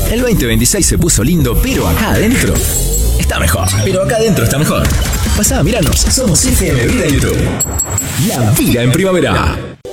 El 2026 se puso lindo, pero acá adentro está mejor. Pero acá adentro está mejor. Pasá, míranos. Somos FM Vida en YouTube. La vida en primavera.